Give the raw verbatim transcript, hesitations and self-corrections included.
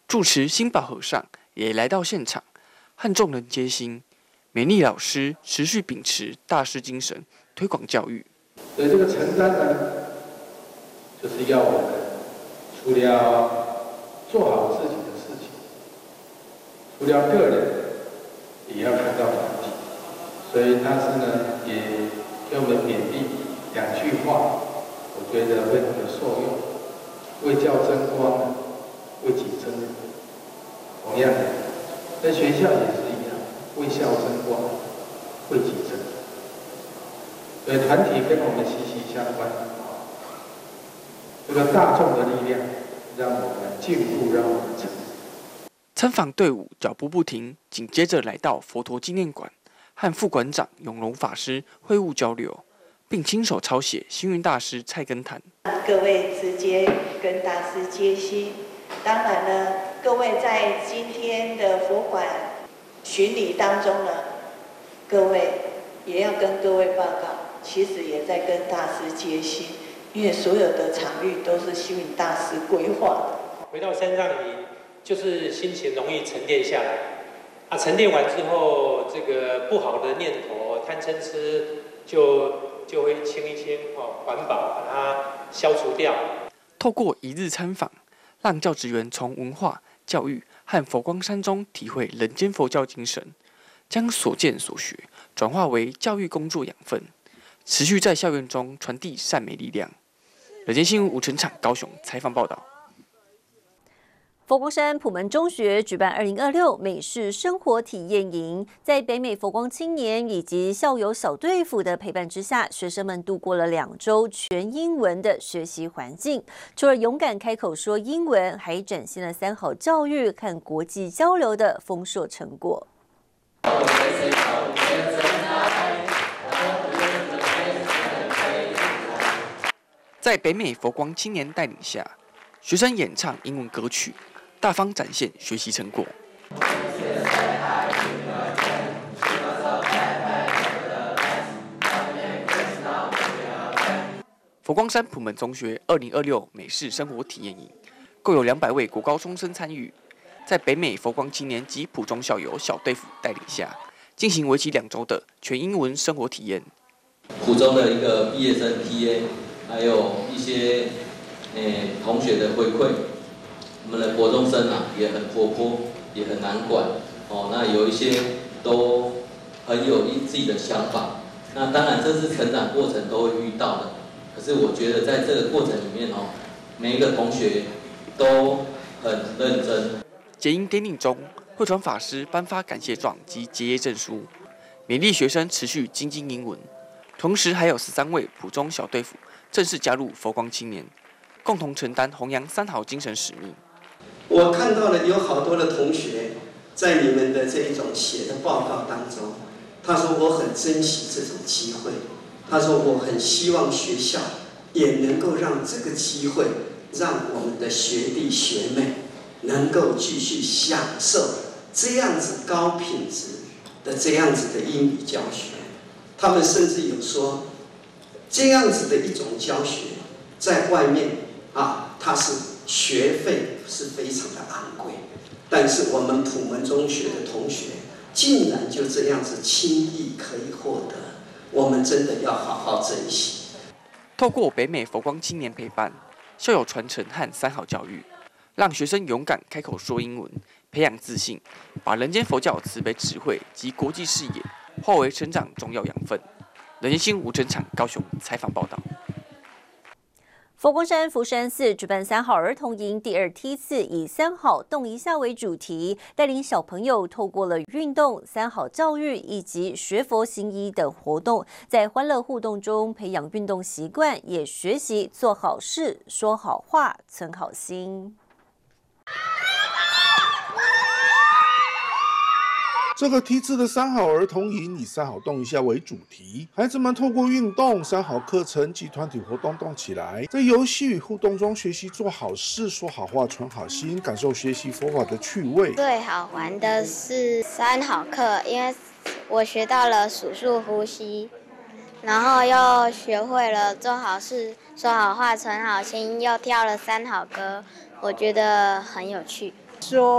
住持新宝和尚也来到现场，和众人接心。美丽老师持续秉持大师精神，推广教育。 所以这个承担呢，就是要我们除了做好自己的事情，除了个人，也要看到团体。所以大师呢，也给我们勉励两句话，我觉得非常的受用：为教争光，为己争福。同样的，在学校也是一样，为校争光，为己争福。所以团体跟我们息息相关。这个大众的力量，让我们进步，让我们成长。 参访队伍脚步不停，紧接着来到佛陀纪念馆，和副馆长永隆法师会晤交流，并亲手抄写星云大师菜根谭。 各位直接跟大师接心。当然呢，各位在今天的佛馆巡礼当中呢，各位也要跟各位报告，其实也在跟大师接心，因为所有的场域都是星云大师规划的。 回到山上里，就是心情容易沉淀下来。啊，沉淀完之后，这个不好的念头、贪嗔痴就就会清一清哦，环保把它消除掉。 透过一日参访，让教职员从文化、教育和佛光山中体会人间佛教精神，将所见所学转化为教育工作养分，持续在校园中传递善美力量。人间新闻吴成场高雄采访报道。 佛光山普门中学举办二零二六美式生活体验营，在北美佛光青年以及校友小队服的陪伴之下，学生们度过了两周全英文的学习环境。除了勇敢开口说英文，还展现了三好教育和国际交流的丰硕成果。 在北美佛光青年带领下，学生演唱英文歌曲，大方展现学习成果。佛光山普门中学二零二六美式生活体验营，共有两百位国高中生参与，在北美佛光青年及普中校友小队服带领下，进行为期两周的全英文生活体验。 普中的一个毕业生 T A， 还有一些诶同学的回馈。我们的国中生啊也很活泼，也很难管哦。那有一些都很有自己的想法。那当然这是成长过程都会遇到的。可是我觉得在这个过程里面哦，每一个同学都很认真。 结营典礼中，慧传法师颁发感谢状及结业证书，勉励学生持续精进英文。同时还有十三位普中小队服正式加入佛光青年，共同承担弘扬三好精神使命。 我看到了有好多的同学在你们的这一种写的报告当中，他说我很珍惜这种机会，他说我很希望学校也能够让这个机会，让我们的学弟学妹能够继续享受这样子高品质的这样子的英语教学。他们甚至有说，这样子的一种教学，在外面啊，它是学费是非常的昂贵，但是我们普门中学的同学竟然就这样子轻易可以获得，我们真的要好好珍惜。 透过北美佛光青年陪伴、校友传承和三好教育，让学生勇敢开口说英文，培养自信，把人间佛教慈悲智慧及国际视野化为成长重要养分。人间新闻吴成场高雄采访报道。 佛光山福山寺举办三好儿童营第二梯次，以三好动一下为主题，带领小朋友透过了运动、三好教育以及学佛行医等活动，在欢乐互动中培养运动习惯，也学习做好事、说好话、存好心。 这个梯次的三好儿童营以三好动一下为主题，孩子们透过运动、三好课程及团体活动动起来，在游戏与互动中学习做好事、说好话、存好心，感受学习佛法的趣味。 最好玩的是三好课，因为我学到了数数呼吸，然后又学会了做好事、说好话、存好心，又跳了三好歌，我觉得很有趣。 说